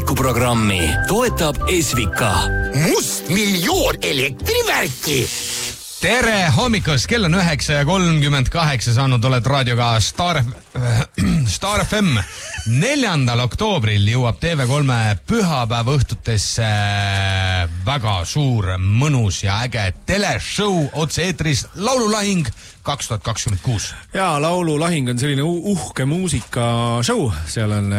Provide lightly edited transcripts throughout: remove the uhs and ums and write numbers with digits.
hommikuprogrammi toetab Esvika. Mustmiljoon elektrivärki. Tere hommikust, kell on 9:38 saanud, oled raadioga Star FM. 4. oktoobril jõuab TV3 pühapäeva õhtutesse väga suur, mõnus ja äge teleshow otse-eetris Laululahing 2026. Ja Laululahing on selline uhke muusikashow, seal on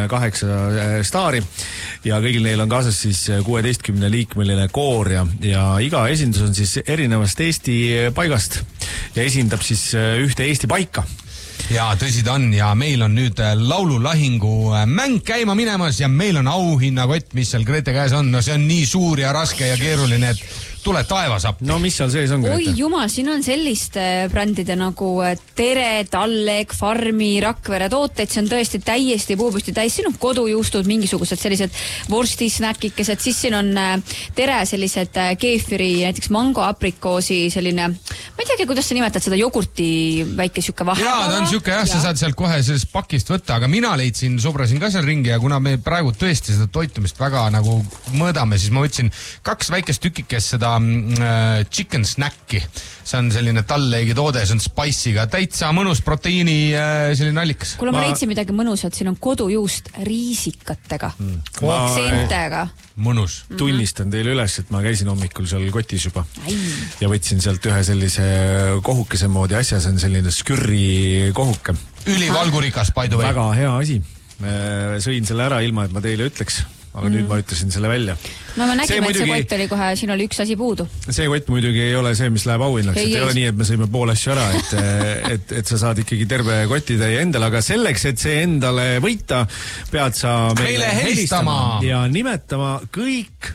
8 staari ja kõigil neil on kaasas siis 16-liikmeline koor ja iga esindus on siis erinevast Eesti paigast ja esindab siis ühte Eesti paika. Ja tõsi ta on ja meil on nüüd Laululahingu mäng käima minemas ja meil on auhinnakott, mis seal Grete käes on. No see on nii suur ja raske ja keeruline, et tule taevasappi. No mis seal sees on, Grete? Oi jumal, siin on selliste brändide nagu Tere, Talleg, Farmi, Rakvere tooteid. See on tõesti täiesti puupüsti täis. Siin on kodujuustud, mingisugused sellised vorstisnäkikesed. Siis siin on Tere sellised keefiri, näiteks mango, aprikoosi, selline, ma ei teagi, kuidas sa nimetad seda jogurti väike siuke vahe. Jaa, ta on siuke jah, sa saad sealt kohe sellest pakist võtta, aga mina leidsin, sobrasin ka seal ringi ja kuna me praegu tõesti seda toitumist väga nagu mõõdame, siis ma võtsin 2 väikest tükikest seda chicken snacki. See on selline Talleegi toode, see on spice'iga, täitsa mõnus proteiini selline allikas. Kuule, ma leidsin midagi mõnusat, siin on kodujuust riisikatega, seentega. Mõnus. Tunnistan teile üles, et ma käisin hommikul seal kotis juba ja võtsin sealt ühe sellise kohukese moodi asja, see on selline skürri kohuke. Ülivalgurikas, by the way. Väga hea asi. Sõin selle ära ilma, et ma teile ütleks. Aga nüüd ma ütlesin selle välja. No me nägime, et see kott oli kohe, siin oli üks asi puudu. See kott muidugi ei ole see, mis läheb auhinnaks. Ei ole nii, et me sõime pool asju ära, et sa saad ikkagi terve kotitäie endale, aga selleks, et see endale võita, pead sa meile helistama ja nimetama kõik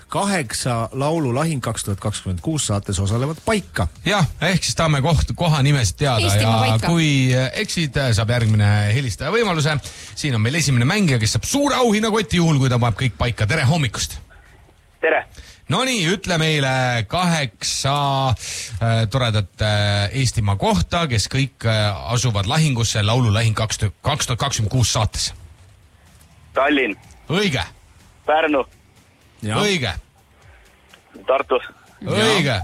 8 Laululahing 2026 saates osalevad paika. Jah, ehk siis tahame koha nimesid teada Eestimaa ja paika. kui eksid, saab järgmine helistaja võimaluse. Siin on meil esimene mängija, kes saab suure auhinnakoti juhul, kui ta paneb kõik paika. Tere hommikust! Tere! Nonii, ütle meile 8 toredat Eestimaa kohta, kes kõik asuvad lahingusse Laululahing 2026 saates. Tallinn. Õige. Pärnu. Ja. Õige. Tartu. Õige.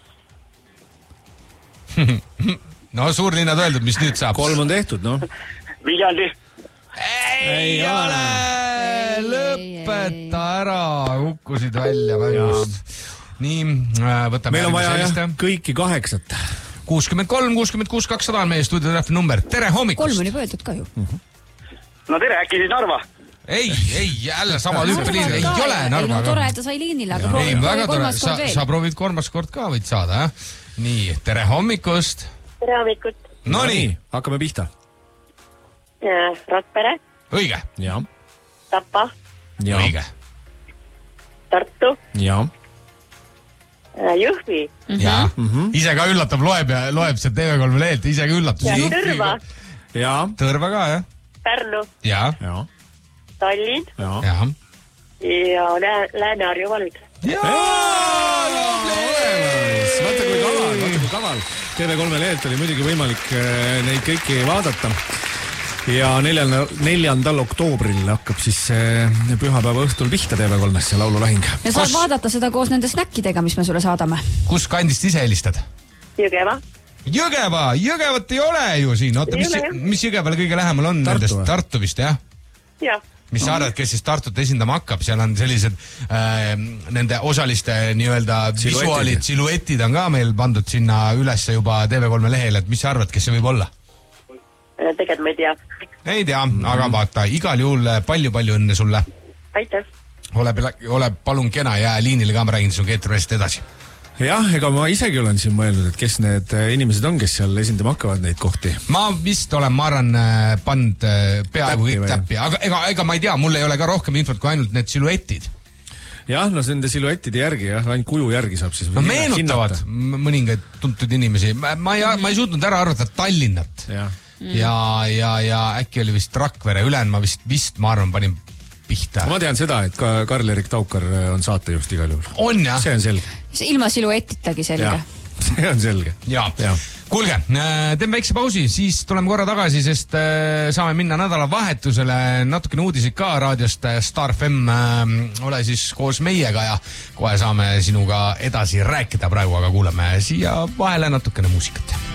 No suurlinnad öeldud, mis nüüd saab? 3 on tehtud, no. Viljandi. Ei ole! Lõpeta ära, kukkusid välja mängust. Nii, võtame meil on vaja selliste. Kõiki 8. 63, 66, 200 on meie stuudiotelefooni number. Tere hommikust! 3 on juba öeldud ka ju. No tere, äkki siis Narva? Ei, jälle sama tüüpi liin. Ei ole Narva. Ei, no tore, et ta sai liinile, aga ei, väga tore. kolmas kord veel. Sa proovid 3. kord ka võid saada, jah? Nii, tere hommikust! Tere hommikut! Nonii, hakkame pihta. Rakvere. õige. Ja. Tapa. Ja. Õige. Tartu. Ja. Jõhvi. Ja. Ise ka üllatab, loeb see TV3 leelt, ise ka üllatus. Ja Tõrva. Ja. Tõrva ka, jah? Pärnu. Ja. Ja. Tallinn. Ja. Ja. Ja Lääne-Harju vald. Vaata kui kaval. TV3 leelt oli muidugi võimalik neid kõiki vaadata. Ja 4. oktoobril hakkab siis pühapäeva õhtul pihta TV3-s see Laululahing. Ja saad vaadata seda koos nende snäkkidega, mis me sulle saadame. Kus kandist ise helistad? Jõgeva. Jõgevat ei ole ju siin. Oota, mis Jõgevale kõige lähemal on? Tartu vist, jah? Jah. Mis sa arvad, kes siis Tartut esindama hakkab? Seal on sellised nende osaliste nii-öelda visuaalid, siluetid on ka meil pandud sinna üles juba TV3 lehel, et mis sa arvad, kes see võib olla? Tegelikult ma ei tea. Ei tea, aga vaata, igal juhul palju õnne sulle. Aitäh. Ole palun kena, jää liinile ka, ma räägin sinu keeturest edasi. Jah, ega ma isegi olen siin mõelnud, et kes need inimesed on, kes seal esindama hakkavad neid kohti. Ma vist olen, ma arvan, pannud peaaegu kõik täppi, aga ega ma ei tea, mul ei ole ka rohkem infot kui ainult need siluetid. Jah, no nende siluettide järgi, jah, ainult kuju järgi saab siis. No meenutavad mõningaid tuntud inimesi. Ma ei suutnud ära arvata Tallinnat. Ja äkki oli vist Rakvere ülen, ma vist ma arvan, panin pihta. Ma tean seda, et ka Karl-Erik Taukar on saatejuht igal juhul. On jah? See on selge. Ilma siluetitagi selge. see on selge. Ja. Kuulge, teeme väikse pausi, siis tuleme korra tagasi, sest saame minna nädalavahetusele, natukene uudiseid ka raadiost Star FM, ole siis koos meiega ja kohe saame sinuga edasi rääkida praegu, aga kuuleme siia vahele natukene muusikat.